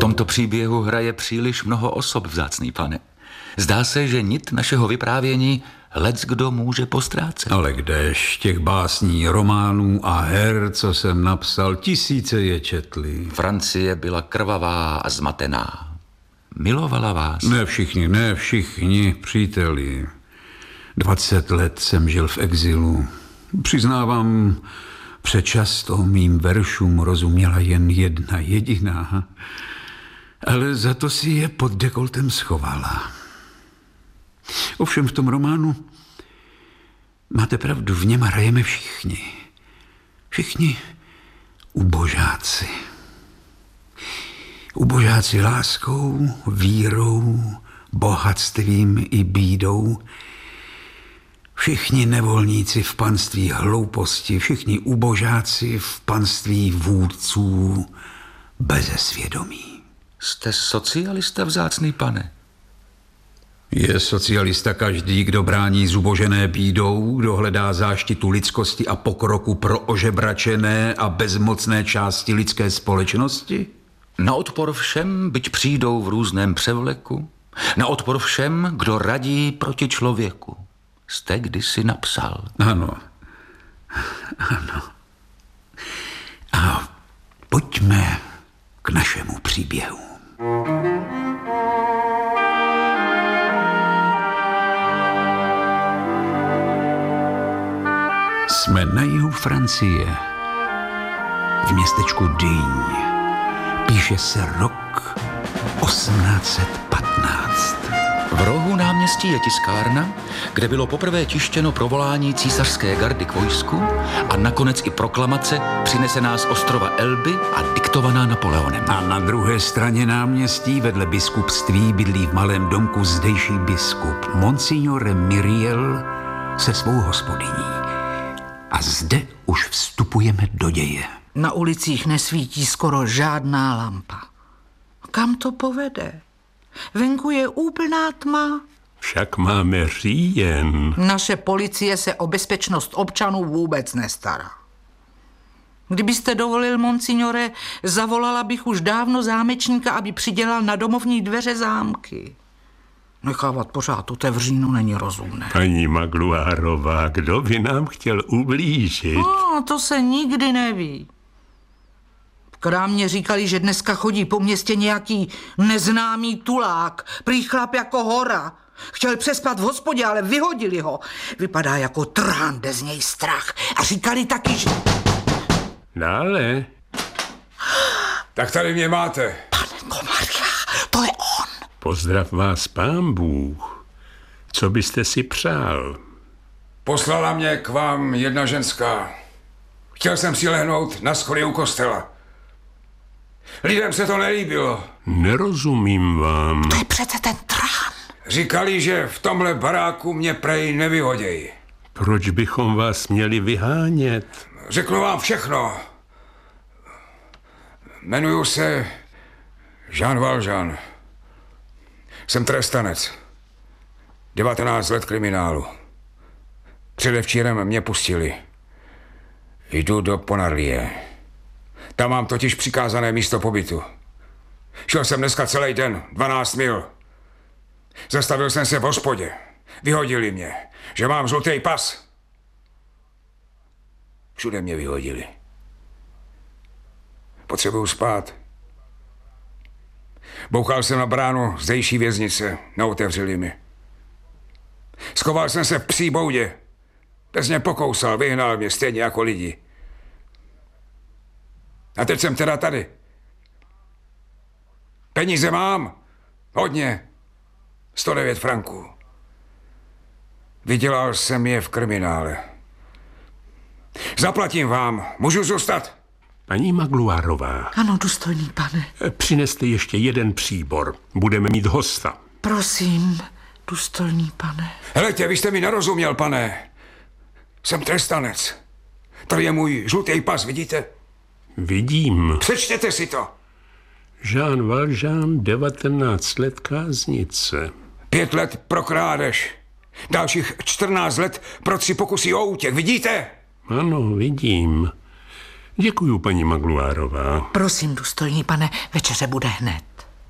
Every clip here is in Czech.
tomto příběhu hraje příliš mnoho osob, vzácný pane. Zdá se, že nit našeho vyprávění leckdo může postrácet. Ale kdež těch básní, románů a her, co jsem napsal, tisíce je četli. Francie byla krvavá a zmatená. Milovala vás. Ne všichni, příteli. 20 let jsem žil v exilu. Přiznávám, přečasto mým veršům rozuměla jen jedna jediná, ale za to si je pod dekoltem schovala. Ovšem v tom románu máte pravdu, v něm hrajeme všichni. Všichni ubožáci. Ubožáci láskou, vírou, bohatstvím i bídou. Všichni nevolníci v panství hlouposti, všichni ubožáci v panství vůdců bezesvědomí. Jste socialista, vzácný pane? Je socialista každý, kdo brání zubožené bídou, kdo hledá záštitu lidskosti a pokroku pro ožebračené a bezmocné části lidské společnosti? Na odpor všem, byť přijdou v různém převleku, na odpor všem, kdo radí proti člověku. Jste kdysi napsal. Ano. A pojďme k našemu příběhu. Jsme na jihu Francie, v městečku Digne. Píše se rok 1815. V rohu náměstí je tiskárna, kde bylo poprvé tištěno provolání císařské gardy k vojsku a nakonec i proklamace přinesená z ostrova Elby a diktovaná Napoleonem. A na druhé straně náměstí vedle biskupství bydlí v malém domku zdejší biskup Monsignore Myriel se svou hospodyní. A zde už vstupujeme do děje. Na ulicích nesvítí skoro žádná lampa. Kam to povede? Venku je úplná tma. Však máme říjen. Naše policie se o bezpečnost občanů vůbec nestará. Kdybyste dovolil, monsignore, zavolala bych už dávno zámečníka, aby přidělal na domovní dveře zámky. Nechávat pořád otevříno není rozumné. Paní Magluárová, kdo by nám chtěl ublížit? No, to se nikdy neví. V krámě říkali, že dneska chodí po městě nějaký neznámý tulák, prý chlap jako hora. Chtěl přespat v hospodě, ale vyhodili ho. Vypadá jako trán, jde z něj strach. A říkali taky, že... Dále. Tak tady mě máte. Panenko Maria, to je on. Pozdrav vás pán Bůh. Co byste si přál? Poslala mě k vám jedna ženská. Chtěl jsem si lehnout na schody u kostela. Lidem se to nelíbilo. Nerozumím vám. To je přece ten trán. Říkali, že v tomhle baráku mě prej nevyhodějí. Proč bychom vás měli vyhánět? Řeknu vám všechno. Jmenuju se Jean Valjean. Jsem trestanec. 19 let kriminálu. Předevčírem mě pustili. Jdu do Ponarlie. Tam mám totiž přikázané místo pobytu. Šel jsem dneska celý den, 12 mil. Zastavil jsem se v hospodě. Vyhodili mě, že mám žlutý pas. Všude mě vyhodili. Potřebuju spát. Bouchal jsem na bránu zdejší věznice, neotevřeli mi. Schoval jsem se v psí boudě. Pes mě pokousal, vyhnal mě stejně jako lidi. A teď jsem teda tady. Peníze mám. Hodně. 109 franků. Vydělal jsem je v kriminále. Zaplatím vám. Můžu zůstat? Paní Magluárová. Ano, důstojný pane. Přineste ještě jeden příbor. Budeme mít hosta. Prosím, důstojný pane. Helejte, vy jste mi nerozuměl, pane. Jsem trestanec. Tady je můj žlutý pas, vidíte? Vidím. Přečtěte si to. Jean Valjean, 19 let káznice. 5 let pro krádež. Dalších 14 let pro 3 pokusy o útěk, vidíte? Ano, vidím. Děkuju, paní Magluárová. Prosím, důstojný pane, večeře bude hned.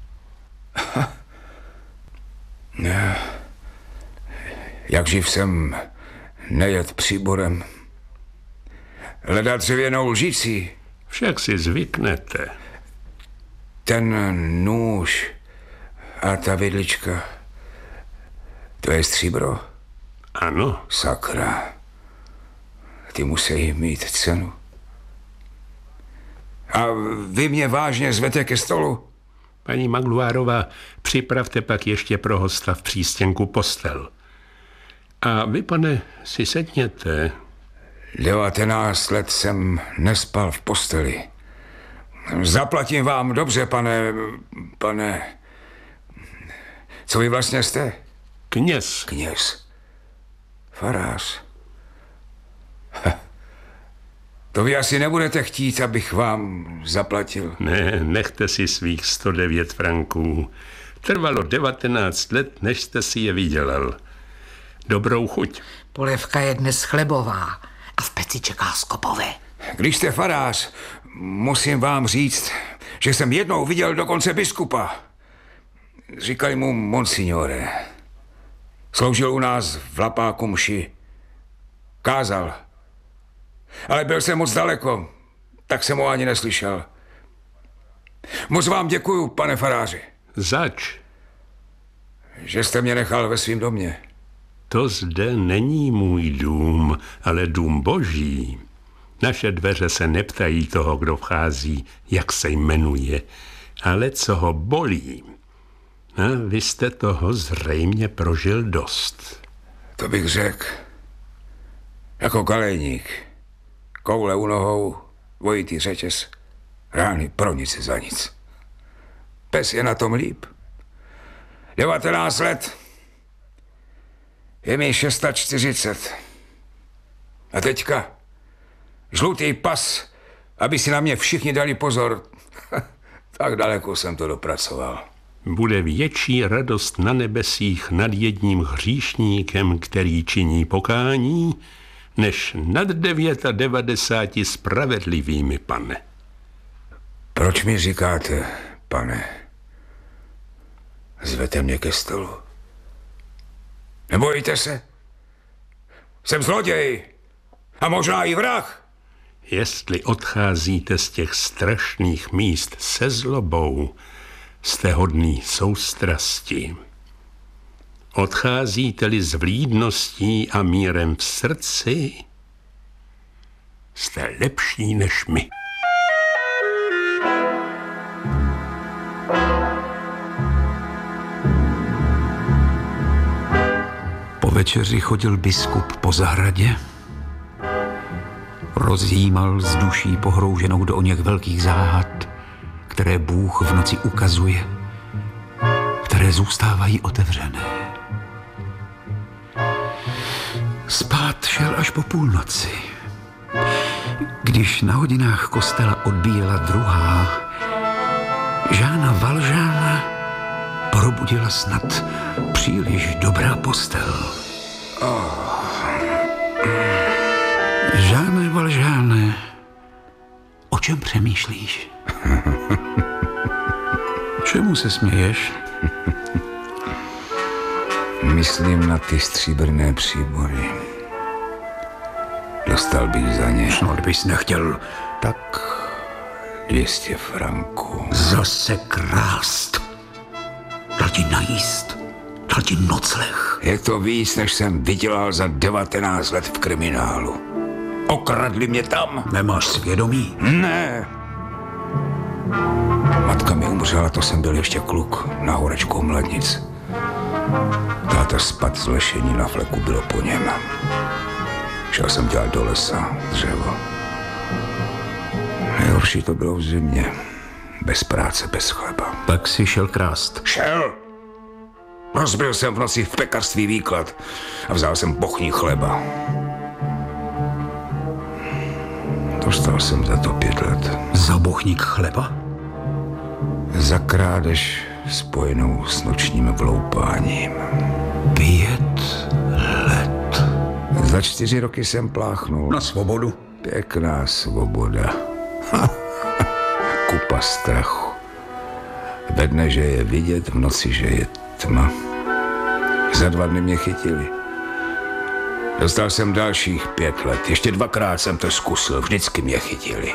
Jak živ jsem nejet příborem. Leda dřevěnou lžící. Však si zvyknete. Ten nůž a ta vidlička, to je stříbro? Ano. Sakra. Ty musí mít cenu. A vy mě vážně zvete ke stolu? Paní Magluárová, připravte pak ještě pro hosta v přístěnku postel. A vy, pane, si sedněte. 19 let jsem nespal v posteli. Zaplatím vám dobře, pane... Co vy vlastně jste? Kněz. Kněz. Farář. To vy asi nebudete chtít, abych vám zaplatil. Ne, nechte si svých 109 franků. Trvalo 19 let, než jste si je vydělal. Dobrou chuť. Polévka je dnes chlebová a v peci čeká skopové. Když jste farář, musím vám říct, že jsem jednou viděl dokonce biskupa. Říkali mu monsignore. Sloužil u nás v Lapáku mši. Kázal. Ale byl jsem moc daleko, tak jsem ho ani neslyšel. Moc vám děkuju, pane faráři. Zač? Že jste mě nechal ve svým domě. To zde není můj dům, ale dům boží. Naše dveře se neptají toho, kdo vchází, jak se jmenuje, ale co ho bolí. A vy jste toho zřejmě prožil dost. To bych řekl. Jako galejník. Koule u nohou, dvojitý řetěz, rány pro nic za nic. Pes je na tom líp. 19 let. Je mi 640. A teďka žlutý pas, aby si na mě všichni dali pozor. Tak daleko jsem to dopracoval. Bude větší radost na nebesích nad jedním hříšníkem, který činí pokání, než nad 99 spravedlivými, pane. Proč mi říkáte, pane? Zvete mě ke stolu. Nebojíte se? Jsem zloděj a možná i vrah. Jestli odcházíte z těch strašných míst se zlobou, jste hodný soustrasti. Odcházíte-li s vlídností a mírem v srdci, jste lepší než my. Po večeři chodil biskup po zahradě, rozjímal s duší pohrouženou do oněch velkých záhad, které Bůh v noci ukazuje, které zůstávají otevřené. Spát šel až po půlnoci. Když na hodinách kostela odbíjela druhá, Žána Valžána probudila snad příliš dobrá postel. Žáne Valžáne, o čem přemýšlíš? Čemu se směješ? Myslím na ty stříbrné příbory. Dostal bych za ně. No, kdybys nechtěl Tak 200 franků. zase krást. Dal ti najíst, dal ti nocleh. Je to víc, než jsem vydělal za 19 let v kriminálu. Okradli mě tam. Nemáš svědomí? Ne. Matka mi umřela, to jsem byl ještě kluk, na horečku Mladnic. Táta spad z lešení na fleku bylo po něm. Šel jsem dělat do lesa dřevo. Nejhorší to bylo v zimě. Bez práce, bez chleba. Pak si šel krást. Šel! Rozbil jsem v noci v pekařství výklad a vzal jsem bochní chleba. Dostal jsem za to 5 let. Za bochník chleba? Za krádež spojenou s nočním vloupáním. 5 let. Za 4 roky jsem pláchnul. Na svobodu. Pěkná svoboda. Kupa strachu. Ve dne, že je vidět, v noci, že je tma. Za 2 dny mě chytili. Dostal jsem dalších 5 let. Ještě 2krát jsem to zkusil. Vždycky mě chytili.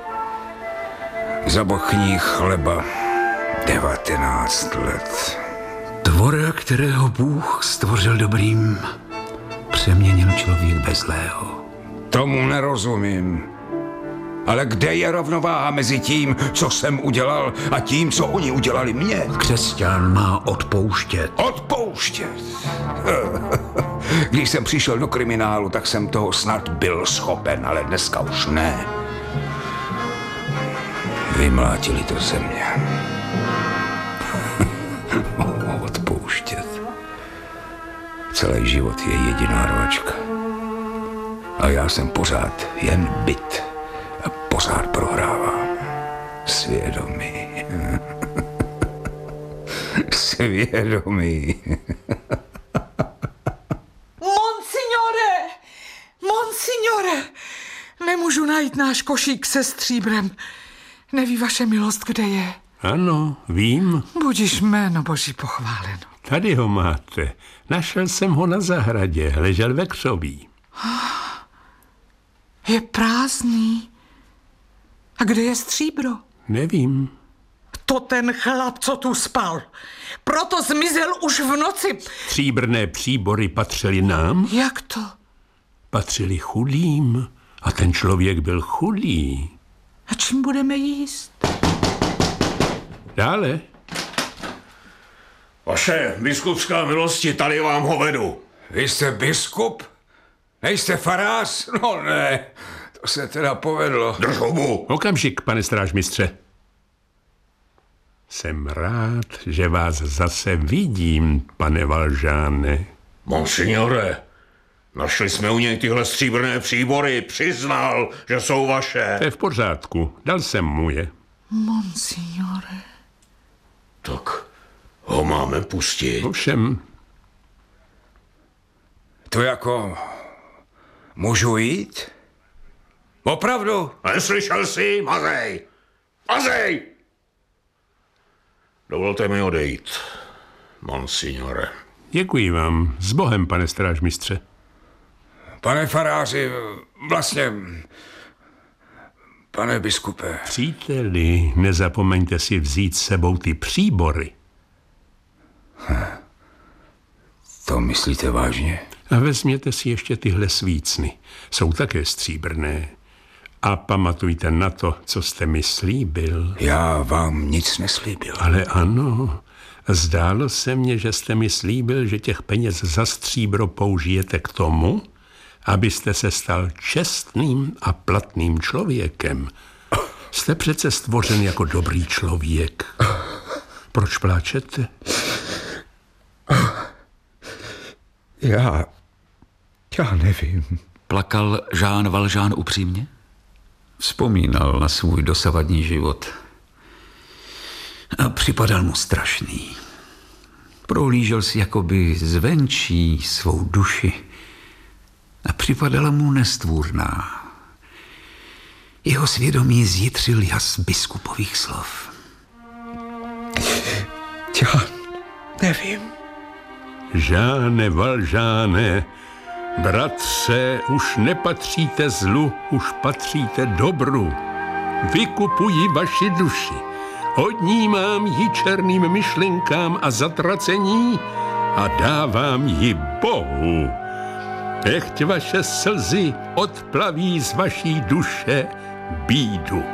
Za bochní chleba 19 let. Tvora, kterého Bůh stvořil dobrým, přeměnil člověk ve zlého. Tomu nerozumím. Ale kde je rovnováha mezi tím, co jsem udělal, a tím, co oni udělali mně? Křesťan má odpouštět. Odpouštět. Když jsem přišel do kriminálu, tak jsem toho snad byl schopen, ale dneska už ne. Vymlátili to ze mě. Odpouštět. Celý život je jediná rvačka. A já jsem pořád jen bit. A pořád prohrávám. Svědomí. Svědomí. Monsignore, nemůžu najít náš košík se stříbrem. Neví vaše milost, kde je? Ano, vím. Budiž jméno Boží pochváleno. Tady ho máte. Našel jsem ho na zahradě, ležel ve křoví. Je prázdný. A kde je stříbro? Nevím. To ten chlap, co tu spal. Proto zmizel už v noci. Stříbrné příbory patřily nám, Jak to? patřily chudým. A ten člověk byl chudý. A čím budeme jíst? Dále. Vaše biskupská milosti, tady vám ho vedu. Vy jste biskup? Nejste farář? No ne, to se teda povedlo. Drž hubu. Okamžik, pane strážmistře. Jsem rád, že vás zase vidím, pane Valžáne. Monsignore, našli jsme u něj tyhle stříbrné příbory. Přiznal, že jsou vaše. To je v pořádku, dal jsem mu je. Monsignore. Tak ho máme pustit. Ovšem, To jako... Můžu jít? Opravdu? Neslyšel jsi? Mazej! Mazej! Dovolte mi odejít, monsignore. děkuji vám. S Bohem, pane strážmistře. Pane faráři, vlastně... Pane biskupe... Příteli, nezapomeňte si vzít s sebou ty příbory. To myslíte vážně? A vezměte si ještě tyhle svícny. Jsou také stříbrné. A pamatujte na to, co jste mi slíbil. Já vám nic neslíbil. Ale ano, zdálo se mně, že jste mi slíbil, že těch peněz za stříbro použijete k tomu, abyste se stal čestným a platným člověkem. Jste přece stvořen jako dobrý člověk. Proč pláčete? Já nevím. Plakal Jean Valjean upřímně? Vzpomínal na svůj dosavadní život. A připadal mu strašný. Prohlížel si jakoby zvenčí svou duši a připadala mu nestvůrná. Jeho svědomí zjitřil jas biskupových slov. Já nevím. Žáne Valžáne, bratře, už nepatříte zlu, už patříte dobru. Vykupuji vaši duši, odnímám ji černým myšlenkám a zatracení a dávám ji Bohu. Nechť vaše slzy odplaví z vaší duše bídu.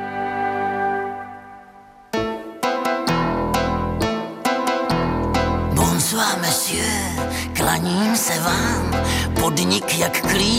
Bonsoir, monsieur, klaním se vám, podnik jak klín.